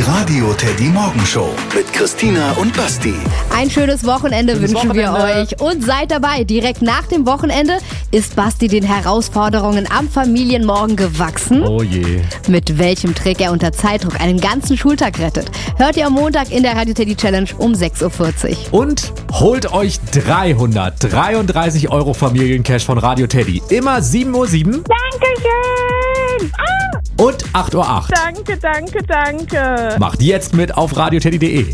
Radio Teddy Morgenshow mit Christina und Basti. Ein schönes Wochenende wünschen wir euch. Und seid dabei. Direkt nach dem Wochenende ist Basti den Herausforderungen am Familienmorgen gewachsen. Oh je. Mit welchem Trick er unter Zeitdruck einen ganzen Schultag rettet, hört ihr am Montag in der Radio Teddy Challenge um 6.40 Uhr. Und holt euch 333 € Familiencash von Radio Teddy. Immer 7.07 Uhr. Dankeschön! Und 8.08 Uhr. Danke. Macht jetzt mit auf radioteddy.de.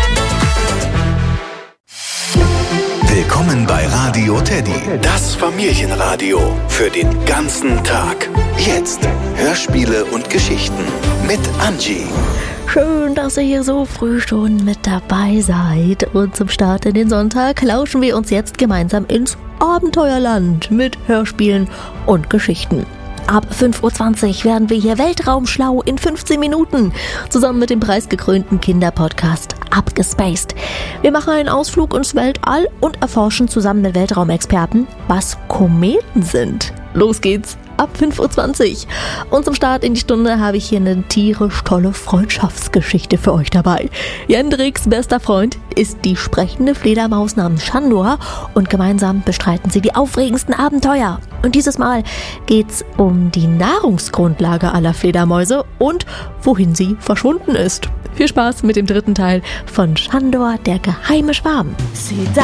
Willkommen bei Radio Teddy, das Familienradio für den ganzen Tag. Jetzt Hörspiele und Geschichten mit Angie. Schön, dass ihr hier so früh schon mit dabei seid. Und zum Start in den Sonntag lauschen wir uns jetzt gemeinsam ins Abenteuerland mit Hörspielen und Geschichten. Ab 5.20 Uhr werden wir hier weltraumschlau in 15 Minuten, zusammen mit dem preisgekrönten Kinderpodcast Abgespaced. Wir machen einen Ausflug ins Weltall und erforschen zusammen mit Weltraumexperten, was Kometen sind. Los geht's! Ab 5.20 Uhr. Und zum Start in die Stunde habe ich hier eine tierisch tolle Freundschaftsgeschichte für euch dabei. Jendriks bester Freund ist die sprechende Fledermaus namens Shandor und gemeinsam bestreiten sie die aufregendsten Abenteuer. Und dieses Mal geht's um die Nahrungsgrundlage aller Fledermäuse und wohin sie verschwunden ist. Viel Spaß mit dem dritten Teil von Shandor, der geheime Schwarm. Sieh da,